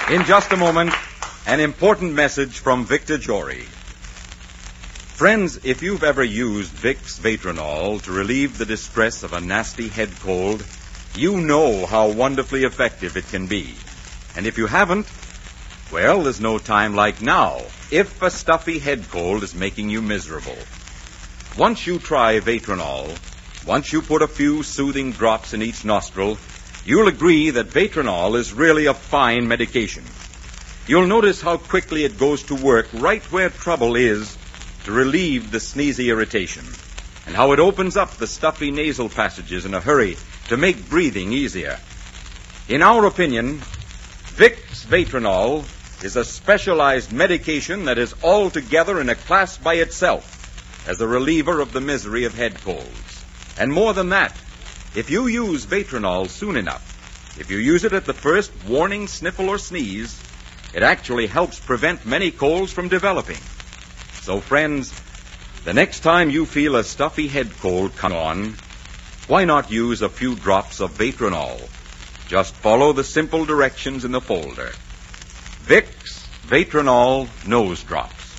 In just a moment, an important message from Victor Jory. Friends, if you've ever used Vicks Vatronol to relieve the distress of a nasty head cold, you know how wonderfully effective it can be. And if you haven't, well, there's no time like now if a stuffy head cold is making you miserable. Once you try Vatronol, once you put a few soothing drops in each nostril, you'll agree that Vatronol is really a fine medication. You'll notice how quickly it goes to work right where trouble is to relieve the sneezy irritation, and how it opens up the stuffy nasal passages in a hurry to make breathing easier. In our opinion, Vicks Vatronol is a specialized medication that is altogether in a class by itself as a reliever of the misery of head colds. And more than that, if you use Vatronol soon enough, if you use it at the first warning sniffle or sneeze, it actually helps prevent many colds from developing. So, friends, the next time you feel a stuffy head cold come on, why not use a few drops of Vatronol? Just follow the simple directions in the folder. Vicks Vatronol Nose Drops.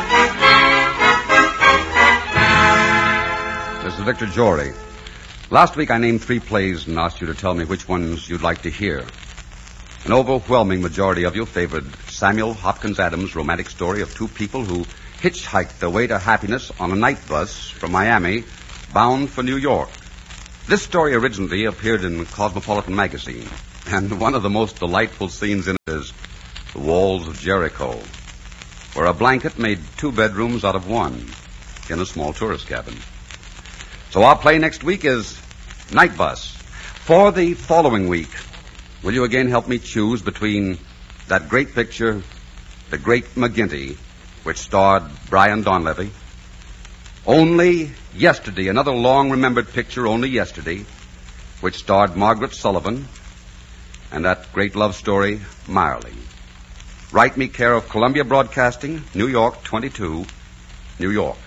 This is Victor Jory. Last week I named 3 plays and asked you to tell me which ones you'd like to hear. An overwhelming majority of you favored Samuel Hopkins Adams' romantic story of 2 people who hitchhiked their way to happiness on a night bus from Miami, bound for New York. This story originally appeared in Cosmopolitan magazine, and one of the most delightful scenes in it is the walls of Jericho, where a blanket made 2 bedrooms out of 1 in a small tourist cabin. So our play next week is Night Bus. For the following week, will you again help me choose between that great picture, The Great McGinty, which starred Brian Donlevy, Only Yesterday, another long-remembered picture, Only Yesterday, which starred Margaret Sullivan, and that great love story, Marley. Write me care of Columbia Broadcasting, New York 22, New York.